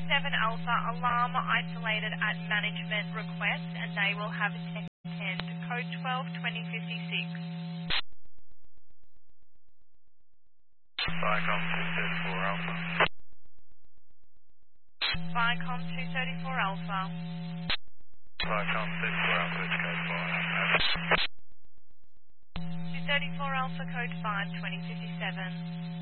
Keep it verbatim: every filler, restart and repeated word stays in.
fifty-seven Alpha, alarm isolated at management request, and they will have a tech attend. Code twelve twenty fifty-six. Vicom two thirty-four Alpha. Vicom two thirty-four Alpha. Vicom thirty-four Alpha, it's code five. two thirty-four Alpha, code five twenty fifty-seven.